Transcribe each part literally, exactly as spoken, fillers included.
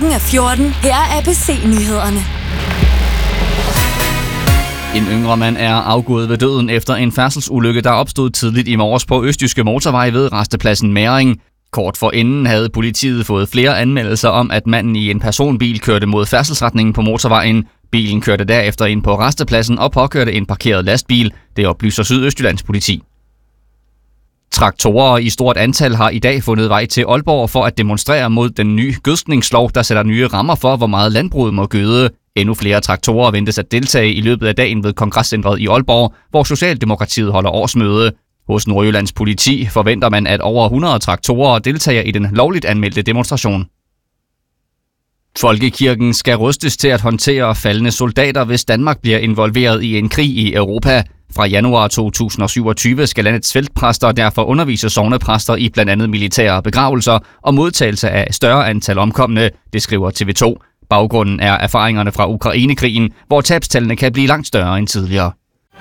Klokken er fjorten. Her er A B C-nyhederne. En yngre mand er afgået ved døden efter en færdselsulykke, der opstod tidligt i morges på Østjyske Motorvej ved rastepladsen Mæring. Kort forinden havde politiet fået flere anmeldelser om, at manden i en personbil kørte mod færdselsretningen på motorvejen. Bilen kørte derefter ind på rastepladsen og påkørte en parkeret lastbil. Det oplyser Sydøstjyllands politi. Traktorer i stort antal har i dag fundet vej til Aalborg for at demonstrere mod den nye gødskningslov, der sætter nye rammer for, hvor meget landbruget må gøde. Endnu flere traktorer ventes at deltage i løbet af dagen ved Kongresscentret i Aalborg, hvor Socialdemokratiet holder årsmøde. Hos Nordjyllands politi forventer man, at over hundrede traktorer deltager i den lovligt anmeldte demonstration. Folkekirken skal rustes til at håndtere faldne soldater, hvis Danmark bliver involveret i en krig i Europa. Fra januar to tusind syvogtyve skal landets feltpræster derfor undervise sognepræster i blandt andet militære begravelser og modtagelse af større antal omkomne, det skriver T V to. Baggrunden er erfaringerne fra Ukrainekrigen, hvor tabstallene kan blive langt større end tidligere.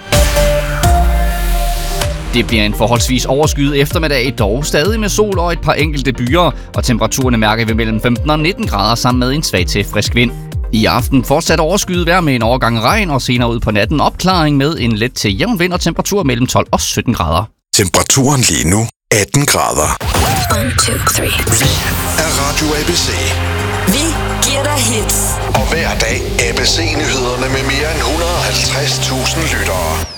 Det bliver en forholdsvis overskyet eftermiddag, dog stadig med sol og et par enkelte byer, og temperaturerne mærker vi mellem femten og nitten grader sammen med en svag til frisk vind. I aften fortsat overskyet vejr med en overgang regn, og senere ud på natten opklaring med en let til jævn vind og temperatur mellem tolv og sytten grader. Temperaturen lige nu atten grader. one, two, three. Vi er Radio A B C. Vi giver dig hits. Og hver dag A B C-nyhederne med mere end et hundrede og halvtreds tusind lyttere.